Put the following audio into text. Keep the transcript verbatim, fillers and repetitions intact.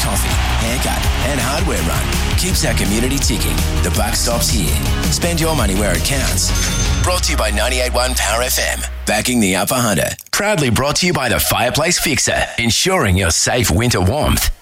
coffee, haircut and hardware run keeps our community ticking. The buck stops here. Spend your money where it counts. Brought to you by ninety-eight point one Power F M. Backing the Upper Hunter. Proudly brought to you by the Fireplace Fixer. Ensuring your safe winter warmth.